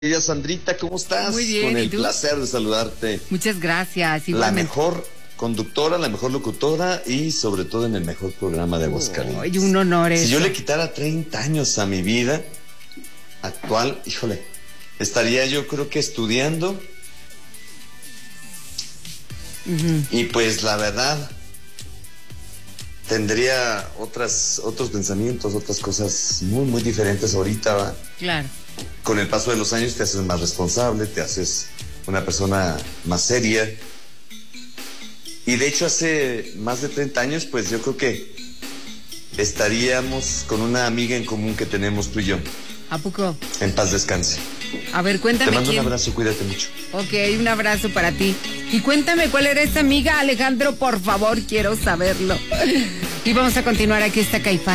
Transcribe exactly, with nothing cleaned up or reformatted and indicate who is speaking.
Speaker 1: Querida Sandrita, ¿cómo estás?
Speaker 2: Muy bien,
Speaker 1: Con el
Speaker 2: ¿y tú?
Speaker 1: placer de saludarte.
Speaker 2: Muchas gracias.
Speaker 1: La
Speaker 2: Igualmente.
Speaker 1: mejor conductora, la mejor locutora y sobre todo en el mejor programa de Aguascalientes.
Speaker 2: Oye, un honor
Speaker 1: Si
Speaker 2: eso.
Speaker 1: yo le quitara treinta años a mi vida actual, híjole, estaría yo creo que estudiando.
Speaker 2: Uh-huh.
Speaker 1: Y pues la verdad, tendría otras, otros pensamientos, otras cosas muy, muy diferentes ahorita, ¿va?
Speaker 2: Claro.
Speaker 1: Con el paso de los años te haces más responsable, te haces una persona más seria. Y de hecho hace más de treinta años, pues yo creo que estaríamos con una amiga en común que tenemos tú y yo.
Speaker 2: ¿A poco?
Speaker 1: En paz descanse.
Speaker 2: A ver, cuéntame
Speaker 1: Te mando
Speaker 2: quién.
Speaker 1: un abrazo, cuídate mucho.
Speaker 2: Ok, un abrazo para ti. Y cuéntame cuál era esa amiga, Alejandro, por favor, quiero saberlo. Y vamos a continuar, aquí está Caifán.